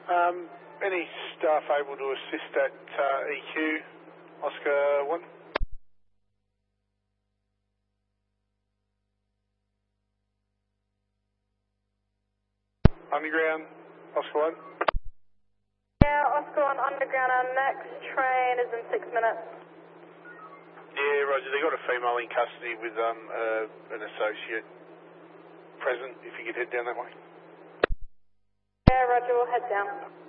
Any staff able to assist at EQ, Oscar 1? Underground, Oscar 1? Yeah, Oscar 1 underground, our next train is in 6 minutes. Yeah, Roger, they got a female in custody with an associate present, if you could head down that way. Yeah, Roger, we'll head down.